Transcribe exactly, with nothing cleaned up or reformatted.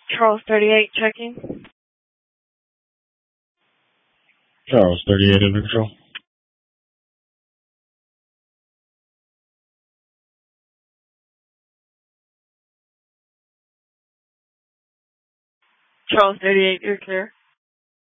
Charles thirty-eight checking. Charles thirty-eight in control. Charles thirty-eight, you're clear.